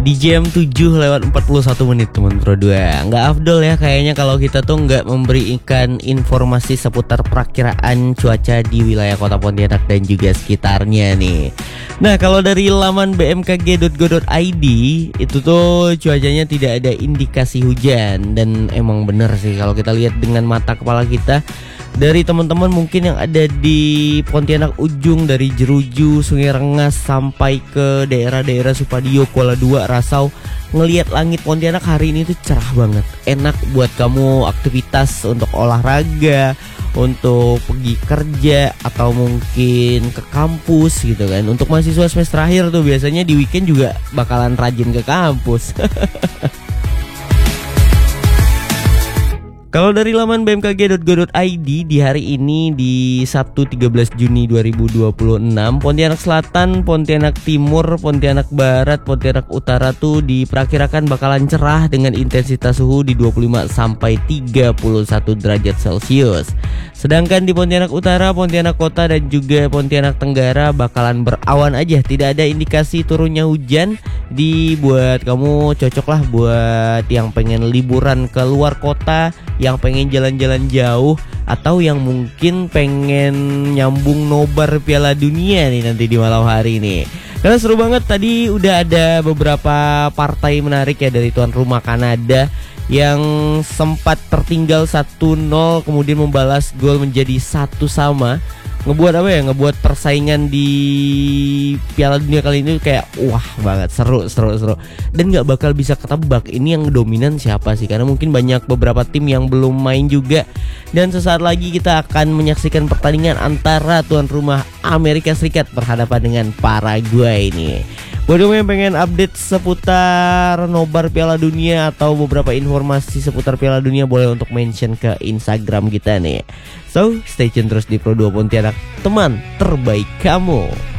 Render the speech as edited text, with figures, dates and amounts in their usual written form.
Di jam 7:41 teman Pro 2. Nggak afdol ya kayaknya kalau kita tuh nggak memberikan informasi seputar perakiraan cuaca di wilayah kota Pontianak dan juga sekitarnya nih. Nah, kalau dari laman bmkg.go.id itu tuh cuacanya tidak ada indikasi hujan. Dan emang bener sih kalau kita lihat dengan mata kepala kita. Dari teman-teman mungkin yang ada di Pontianak ujung, dari Jeruju, Sungai Rengas sampai ke daerah-daerah Supadio, Kuala Dua, Rasau, ngelihat langit Pontianak hari ini tuh cerah banget. Enak buat kamu aktivitas untuk olahraga, untuk pergi kerja, atau mungkin ke kampus gitu kan. Untuk mahasiswa semester akhir tuh biasanya di weekend juga bakalan rajin ke kampus. Kalau dari laman bmkg.go.id di hari ini di Sabtu 13 Juni 2026, Pontianak Selatan, Pontianak Timur, Pontianak Barat, Pontianak Utara tuh diperkirakan bakalan cerah dengan intensitas suhu di 25 sampai 31 derajat Celcius. Sedangkan di Pontianak Utara, Pontianak Kota dan juga Pontianak Tenggara bakalan berawan aja, tidak ada indikasi turunnya hujan. Buat kamu cocok lah buat yang pengen liburan ke luar kota, yang pengen jalan-jalan jauh, atau yang mungkin pengen nyambung nobar Piala Dunia nih nanti di malam hari ini. Karena seru banget, tadi udah ada beberapa partai menarik ya dari tuan rumah Kanada yang sempat tertinggal 1-0 kemudian membalas gol menjadi 1-1. Ngebuat persaingan di Piala Dunia kali ini kayak wah banget, seru. Dan gak bakal bisa ketebak ini yang dominan siapa sih, karena mungkin banyak beberapa tim yang belum main juga. Dan sesaat lagi kita akan menyaksikan pertandingan antara tuan rumah Amerika Serikat berhadapan dengan Paraguay ini. Buat kamu yang pengen update seputar nobar Piala Dunia atau beberapa informasi seputar Piala Dunia, boleh untuk mention ke Instagram kita nih. So, stay tune terus di Pro 2 Pontianak, teman terbaik kamu.